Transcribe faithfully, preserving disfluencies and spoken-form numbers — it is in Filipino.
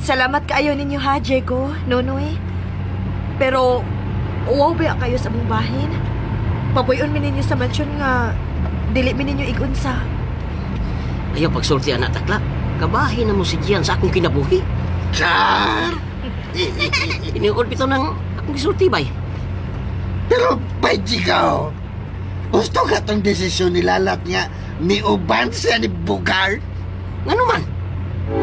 Salamat kaayo ninyo ha, Diego, Nonoy. Pero, uwaw ba kayo sa mong bahin? Pabuyon mi ninyo sa mansyon nga, dili mi ninyo igunsa. Ayaw pagsulti anak takla. Kabahin na mo si Gian sa akong kinabuhi. Char! Iniod bitaw ng akong gisulti bay. Pero, bay, Jigaw, gusto ka tong desisyon nilalat nga ni Uban siya ni Bugar? Ngano man?